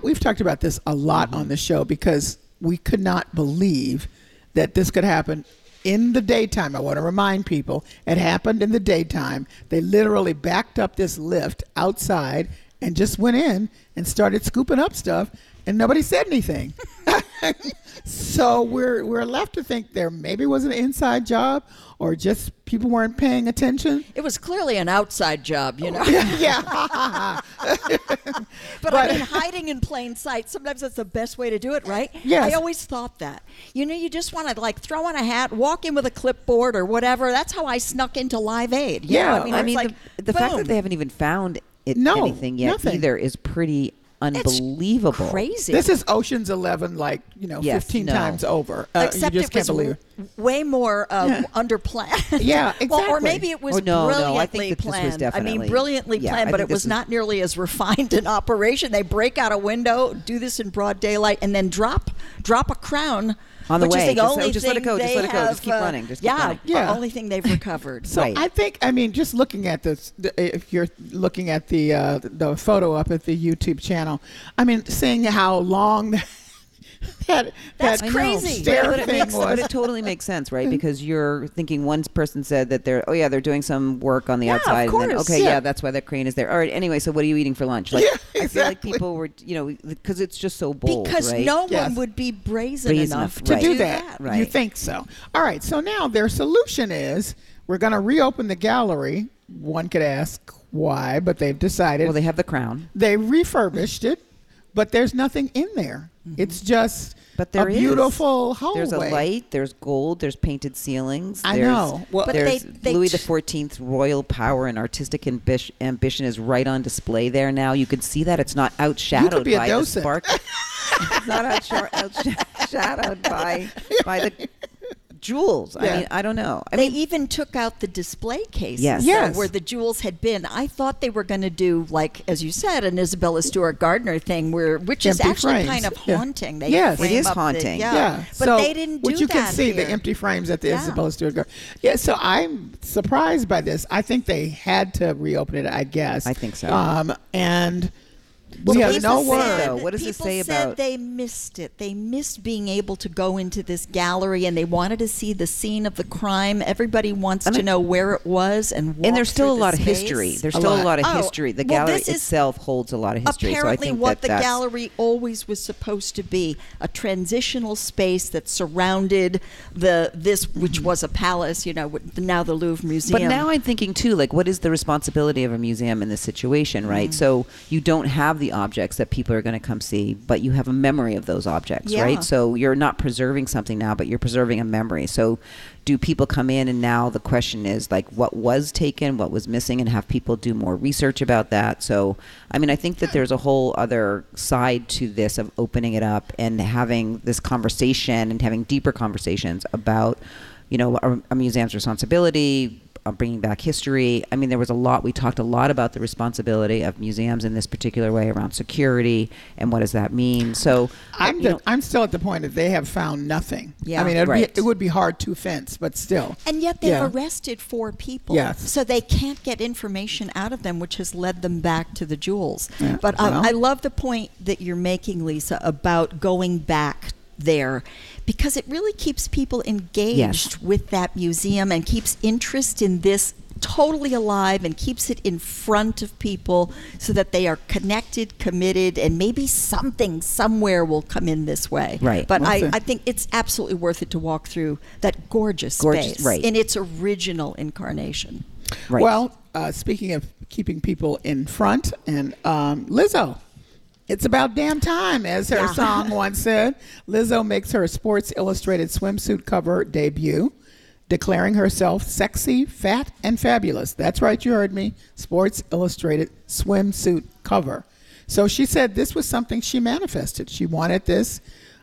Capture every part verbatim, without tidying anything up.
we've talked about this a lot mm-hmm. on the show because we could not believe that this could happen in the daytime. I want to remind people, it happened in the daytime. They literally backed up this lift outside and just went in and started scooping up stuff, and nobody said anything. So we're we're left to think there maybe was an inside job or just people weren't paying attention. It was clearly an outside job, you know. Yeah. but, but I mean, hiding in plain sight, sometimes that's the best way to do it, right? Yes. I always thought that. You know, you just want to like throw on a hat, walk in with a clipboard or whatever. That's how I snuck into Live Aid. You Yeah. know? I mean, I it's mean like, the, the fact boom. that they haven't even found it, No, anything yet nothing. either is pretty unbelievable. It's crazy. This is Ocean's Eleven, like, you know, Yes, fifteen no. times over. Uh, Except you just it can't was believe it. w- way more uh, Yeah. under planned. Yeah, Well, or exactly. maybe it was Oh, no, no, brilliantly I think that this was planned. I definitely- mean, brilliantly yeah, planned, I but think it was this is- not nearly as refined an operation. They break out a window, do this in broad daylight, and then drop drop a crown. On the which way. Is the Just- only just let it thing go, just they let it go, just have, keep uh, running, just keep yeah, running. Yeah. the only thing they've recovered. So Right. I think, I mean, just looking at this, the- if you're looking at the uh, the photo up at the YouTube channel, I mean, seeing how long that that, That's that crazy. stair But it, thing makes, was. but it totally makes sense, right? Because you're thinking one person said that they're, oh yeah, they're doing some work on the Yeah, of outside. And then, course. okay, Yeah. yeah. that's why that crane is there. All right, anyway, so what are you eating for lunch? Like, Yeah, I feel like exactly. people were, you know, because it's just so bold, because right? no Yes. one would be brazen, Brazen enough enough, to right. to do do that. Right. You think so? All right. So now their solution is we're going to reopen the gallery. One could ask why, but they've decided Well, they have the crown. they refurbished it, but there's nothing in there. It's just But there a is. beautiful hallway. There's a light. There's gold. There's painted ceilings. I there's, know. Well, But there's they- they Louis t- the Fourteenth royal power and artistic ambi- ambition is right on display there now. You can see that it's not outshadowed be a by the docent. spark. It's not outshar- outshadowed by by the jewels. Yeah. I mean, I don't know. I They mean, even took out the display cases Yes. though, Yes. where the jewels had been. I thought they were going to do, like, as you said, an Isabella Stewart Gardner thing, where which is Empty actually frames. kind of Yeah. haunting. They Yes. frame It is up the- haunting. yeah. Yeah, but so, they didn't do which you that can see the here. empty frames at the Yeah. Isabella Stewart Gardner. Yeah, so I'm surprised by this. I think they had to reopen it. I guess. I think so. Um, and Well, we what have does no this say, word. though? What does this People say said about- they missed it. They missed being able to go into this gallery, and they wanted to see the scene of the crime. Everybody wants I to mean- know where it was, and walk and there's still a through the lot of space. history. There's A still lot. a lot of Oh, history. The well, gallery this is itself holds a lot of history. Apparently, so I think what that the that's, gallery always was supposed to be, a transitional space that surrounded the this, which was a palace, you know, with- now the Louvre Museum. But now I'm thinking too, like, what is the responsibility of a museum in this situation, right? Mm. So you don't have the objects that people are going to come see, but you have a memory of those objects, Yeah. right? So you're not preserving something now, but you're preserving a memory. So do people come in and now the question is, like, what was taken, what was missing, and have people do more research about that? So, I mean, I think that there's a whole other side to this of opening it up and having this conversation and having deeper conversations about, you know, a, a museum's responsibility, uh, bringing back history. I mean, there was a lot, we talked a lot about the responsibility of museums in this particular way around security and what does that mean. So I'm you the, know, I'm still at the point that they have found nothing. Yeah. I mean, it'd Right. be, it would be hard to fence, but still. And yet they've Yeah. arrested four people. Yes. So they can't get information out of them, which has led them back to the jewels. Yeah, But um, well. I love the point that you're making, Lisa, about going back there, because it really keeps people engaged Yes. with that museum and keeps interest in this totally alive and keeps it in front of people so that they are connected, committed, and maybe something somewhere will come in this way. Right. But Well, I, the- I think it's absolutely worth it to walk through that gorgeous, Gorgeous, space right. in its original incarnation. right. Well, uh, speaking of keeping people in front, and um, Lizzo. It's about damn time, as her Yeah. song once said. Lizzo makes her Sports Illustrated swimsuit cover debut, declaring herself sexy, fat, and fabulous. That's right, you heard me. Sports Illustrated swimsuit cover. So she said this was something she manifested. She wanted this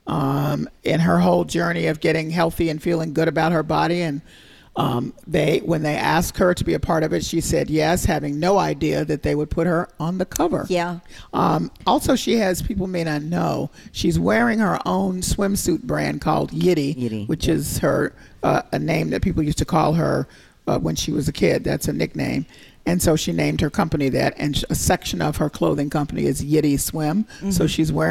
um, in her whole journey of getting healthy and feeling good about her body. And um, they, when they asked her to be a part of it, she said yes, having no idea that they would put her on the cover. Yeah. Um, also, she has, people may not know, she's wearing her own swimsuit brand called Yitty, Yitty, which is her uh, a name that people used to call her uh, when she was a kid. That's a nickname. And so she named her company that, and sh- a section of her clothing company is Yitty Swim. Mm-hmm. So she's wearing